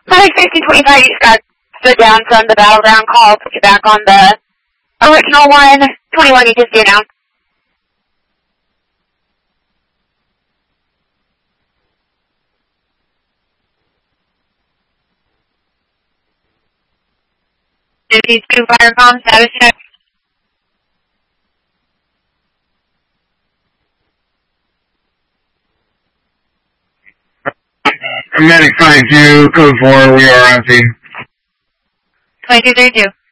Like 1525, you just got stood down from the battleground call, put you back on the original one. 21, you just do now. These two fire comms, status check. Medic 52, code 4, we are on scene. 2232.